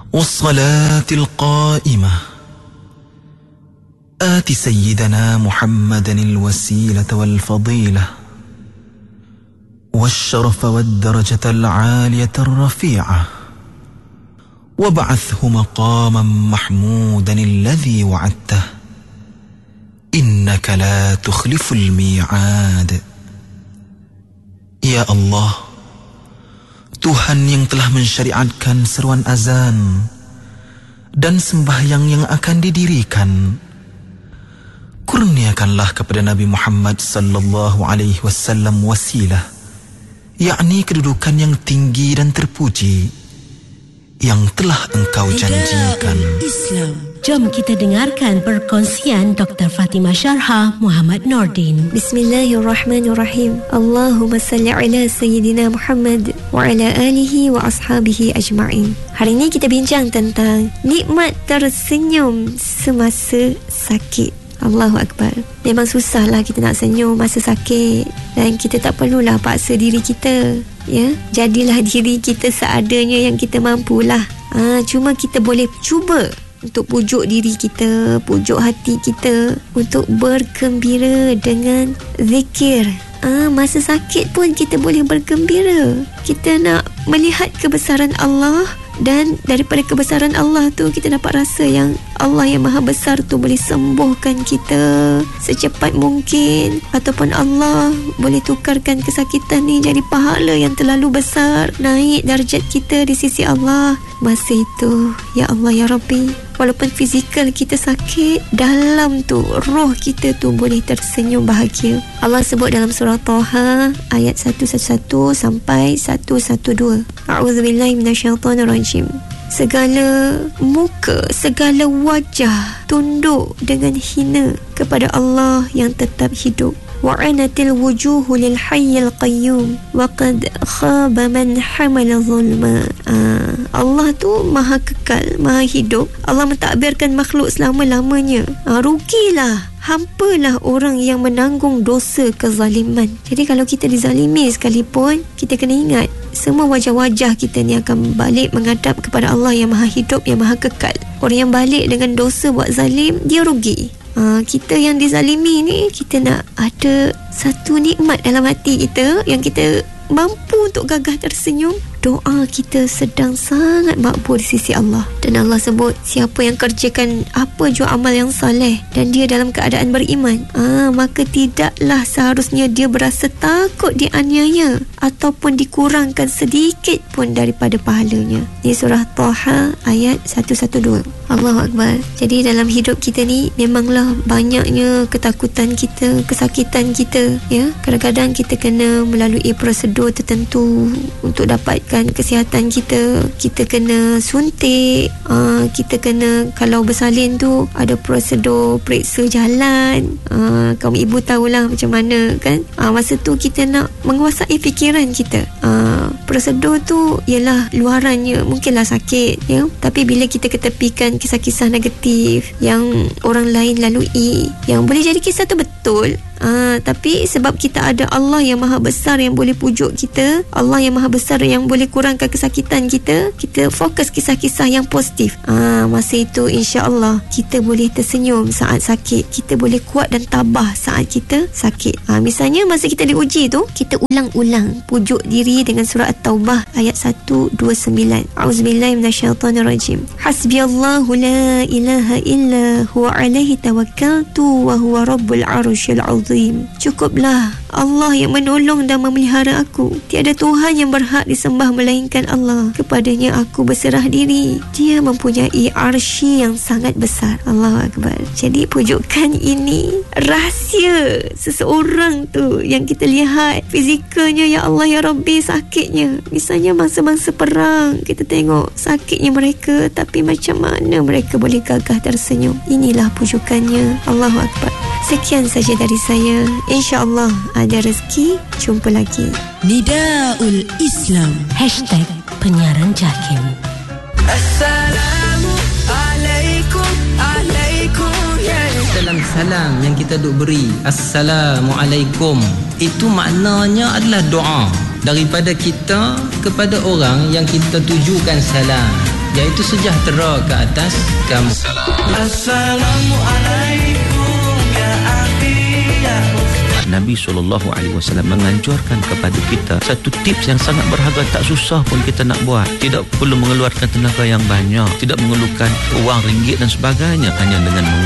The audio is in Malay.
والصلاة القائمة آت سيدنا محمدا الوسيلة والفضيلة والشرف والدرجة العالية الرفيعة وابعثه مقاما محمودا الذي وعدته إنك لا تخلف الميعاد. Ya Allah, Tuhan yang telah mensyariatkan seruan azan dan sembahyang yang akan didirikan, kurniakanlah kepada Nabi Muhammad sallallahu alaihi wasallam wasilah, yakni kedudukan yang tinggi dan terpuji yang telah Engkau janjikan. Islam. Jom kita dengarkan perkongsian Dr. Fatimah Syarhah Muhammad Nordin. Bismillahirrahmanirrahim. Allahumma salli ala Sayyidina Muhammad wa ala alihi wa ashabihi ajma'in. Hari ini kita bincang tentang nikmat tersenyum semasa sakit. Allahu Akbar. Memang susahlah kita nak senyum masa sakit, dan kita tak perlulah paksa diri kita, ya. Jadilah diri kita seadanya yang kita mampulah. Cuma kita boleh cuba untuk pujuk diri kita, pujuk hati kita untuk bergembira dengan zikir. Masa sakit pun kita boleh bergembira. Kita nak melihat kebesaran Allah, dan daripada kebesaran Allah tu kita dapat rasa yang Allah yang maha besar tu boleh sembuhkan kita secepat mungkin, ataupun Allah boleh tukarkan kesakitan ni jadi pahala yang terlalu besar, naik darjat kita di sisi Allah. Masa itu, ya Allah ya Rabbi, walaupun fizikal kita sakit, dalam tu roh kita tu boleh tersenyum bahagia. Allah sebut dalam surah Taha ayat 111 sampai 112. A'udzubillahi minasyaitonirrajim. Segala muka, segala wajah tunduk dengan hina kepada Allah yang tetap hidup. Wa'anatil wujuhu lil hayyil qayyum wa qad khaba man hamala zulma. Allah tu maha kekal, maha hidup. Allah mentadbirkan makhluk selama-lamanya. Rugilah, hampalah orang yang menanggung dosa kezaliman. Jadi kalau kita dizalimi sekalipun, kita kena ingat semua wajah-wajah kita ni akan balik menghadap kepada Allah yang maha hidup, yang maha kekal. Orang yang balik dengan dosa buat zalim, dia rugi. Kita yang dizalimi ni, kita nak ada satu nikmat dalam hati kita yang kita mampu untuk gagah tersenyum. Doa kita sedang sangat makbul di sisi Allah. Dan Allah sebut, siapa yang kerjakan apa jua amal yang soleh dan dia dalam keadaan beriman, maka tidaklah seharusnya dia berasa takut dianiaya ataupun dikurangkan sedikit pun daripada pahalanya. Ini surah Taha ayat 112. Allahu Akbar. Jadi dalam hidup kita ni memanglah banyaknya ketakutan kita, kesakitan kita, ya. Kadang-kadang kita kena melalui prosedur tertentu untuk dapatkan kesihatan kita. Kita kena suntik, kita kena, kalau bersalin tu ada prosedur periksa jalan. Kaum ibu tahulah macam mana kan. Masa tu kita nak menguasai fikiran kita. Prosedur tu ialah luarannya mungkinlah sakit, ya, tapi bila kita ketepikan kisah-kisah negatif yang orang lain lalui, yang boleh jadi kisah tu betul, tapi sebab kita ada Allah yang maha besar yang boleh pujuk kita, Allah yang maha besar yang boleh kurangkan kesakitan kita, kita fokus kisah-kisah yang positif. Masa itu insya-Allah kita boleh tersenyum saat sakit, kita boleh kuat dan tabah saat kita sakit. Misalnya masa kita diuji tu, kita ulang-ulang pujuk diri dengan surah At-Taubah ayat 129. A'udzubillahi minasyaitonirrajim. Hasbiyallahu la ilaha illa huwa alaihi tawakkaltu wa huwa rabbul arsyil azim. Cukuplah Allah yang menolong dan memelihara aku. Tiada Tuhan yang berhak disembah melainkan Allah. Kepadanya aku berserah diri. Dia mempunyai arsy yang sangat besar. Allahu Akbar. Jadi pujukan ini rahsia seseorang tu yang kita lihat fizikalnya, ya Allah ya Rabbi, sakitnya. Misalnya masa-masa perang, kita tengok sakitnya mereka, tapi macam mana mereka boleh gagah tersenyum. Inilah pujukannya. Allahu Akbar. Sekian saja dari saya. InsyaAllah ada rezeki, jumpa lagi. Nidaul Islam #penyiaran JAKIM. Assalamualaikum, alaikum ya. Dalam salam yang kita duk beri, Assalamualaikum, itu maknanya adalah doa daripada kita kepada orang yang kita tujukan salam. iaitu sejahtera ke atas kamu. Assalamualaikum ya akhi ya Nabi SAW menganjurkan kepada kita satu tips yang sangat berharga, tak susah pun kita nak buat, tidak perlu mengeluarkan tenaga yang banyak, tidak mengeluarkan wang ringgit dan sebagainya, hanya dengan